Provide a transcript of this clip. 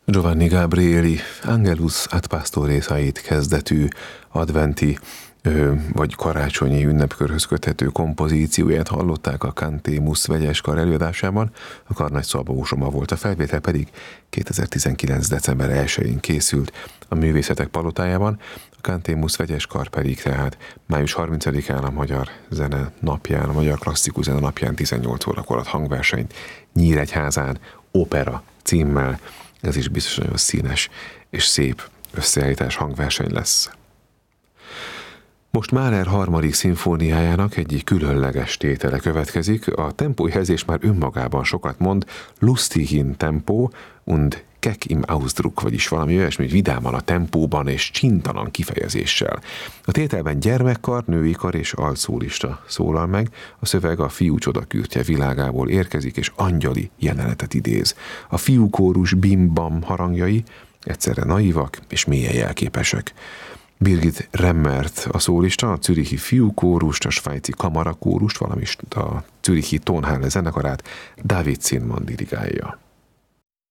Giovanni Gabrieli Angelus ad Pastores Ait kezdetű adventi vagy karácsonyi ünnepkörhöz köthető kompozícióját hallották a Cantemus vegyes kar előadásában, a kar Nagy Szabó Zsoma volt, a felvétel pedig 2019. december 1-én készült a Művészetek Palotájában, a Cantemus vegyes kar pedig tehát május 30-án a Magyar Zene napján, a Magyar Klasszikus Zene napján 18 órakor ad hangversenyt Nyíregyházán opera címmel. Ez is biztos nagyon színes és szép összeállítás, hangverseny lesz. Most Mahler harmadik szimfóniájának egyik különleges tétele következik. A tempójelzés már önmagában sokat mond, lustig tempo und keck im Ausdruck, vagyis valami olyasmi, hogy vidáman a tempóban és csintalan kifejezéssel. A tételben gyermekkar, női kar és altszólista szólal meg, a szöveg a Fiú csodakürtje világából érkezik és angyali jelenetet idéz. A fiúkórus bim-bam harangjai egyszerre naívak és mélyen jelképesek. Birgit Remmert a szólista, a zürichi fiúkórust, a svájci kamarakórust, valamint a zürichi Tonhalle zenekarát David Zinman dirigálja.